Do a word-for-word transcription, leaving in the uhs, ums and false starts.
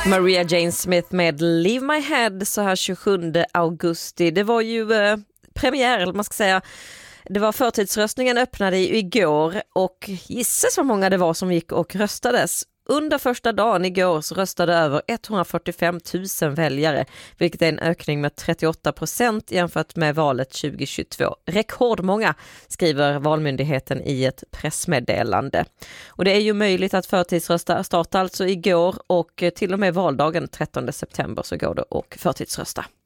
Maria Jane Smith med Leave My Head så här tjugosjunde augusti. Det var ju eh, premiär, eller man ska säga. Det var förtidsröstningen öppnade igår och gissas vad många det var som gick och röstades. Under första dagen igår så röstade över etthundrafyrtiofem tusen väljare, vilket är en ökning med trettioåtta procent jämfört med valet tjugohundratjugotvå. Rekordmånga, skriver Valmyndigheten i ett pressmeddelande. Och det är ju möjligt att förtidsrösta starta alltså igår och till och med valdagen trettonde september så går det och förtidsrösta.